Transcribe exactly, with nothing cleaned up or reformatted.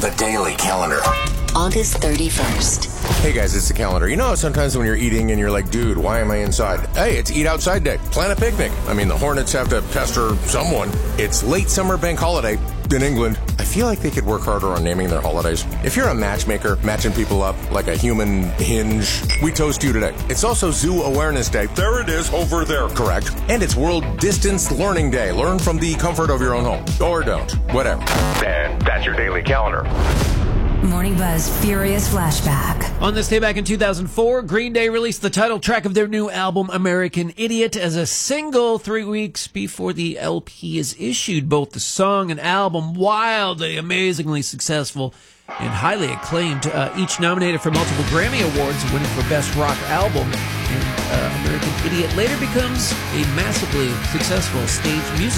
The Daily Calendar. August thirty-first. Hey guys, it's the calendar. You know how sometimes when you're eating and you're like, dude, why am I inside? Hey, it's Eat Outside Day. Plan a picnic. I mean, the Hornets have to pester someone. It's late summer bank holiday in England. I feel like they could work harder on naming their holidays. If you're a matchmaker, matching people up like a human hinge, we toast you today. It's also Zoo Awareness Day. There it is, over there. Correct. And it's World Distance Learning Day. Learn from the comfort of your own home. Or don't. Whatever. And that's your daily calendar. Morning Buzz Furious Flashback. On this day back in two thousand four, Green Day released the title track of their new album, American Idiot, as a single three weeks before the L P is issued. Both the song and album wildly, amazingly successful and highly acclaimed, uh, each nominated for multiple Grammy Awards, winning for Best Rock Album. And uh, American Idiot later becomes a massively successful stage music